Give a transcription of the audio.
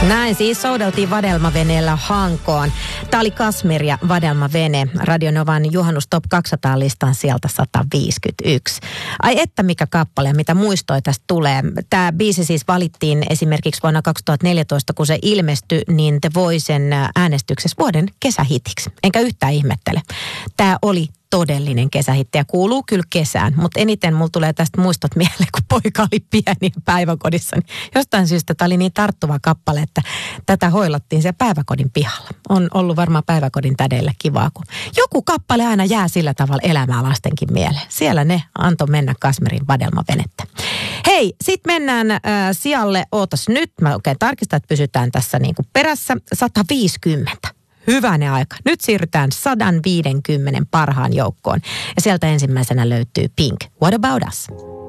Näin siis soudeltiin vadelmaveneellä Hankoon. Tämä oli Kasmir ja vadelmavene. Radionovan Juhannus Top 200 listan sieltä 151. Ai että mikä kappale ja mitä muistoja tästä tulee. Tämä biisi siis valittiin esimerkiksi vuonna 2014, kun se ilmestyi, niin The Voicen äänestyksessä vuoden kesähitiksi. Enkä yhtään ihmettele. Tämä oli todellinen kesähitti ja kuuluu kyllä kesään, mutta eniten mulla tulee tästä muistot mieleen, kun poika oli pieni päiväkodissa. Niin jostain syystä tämä oli niin tarttuva kappale, että tätä hoilattiin se päiväkodin pihalla. On ollut varmaan päiväkodin tädeillä kivaa, kun joku kappale aina jää sillä tavalla elämää lastenkin mieleen. Siellä ne antoi mennä Kasmirin vadelmavenettä. Hei, sit mennään sijalle, ootas nyt, mä oikein tarkistan, että pysytään tässä niinku perässä, 150. Hyvänen aika. Nyt siirrytään 150 parhaan joukkoon. Ja sieltä ensimmäisenä löytyy Pink. What about us?